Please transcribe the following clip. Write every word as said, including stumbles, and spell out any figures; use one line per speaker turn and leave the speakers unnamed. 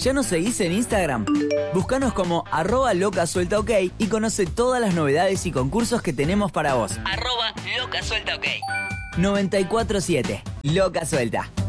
¿Ya nos seguís en Instagram? Búscanos como arroba loca suelta ok y conoce todas las novedades y concursos que tenemos para vos. Arroba loca suelta ok. noventa y cuatro siete. Loca Suelta.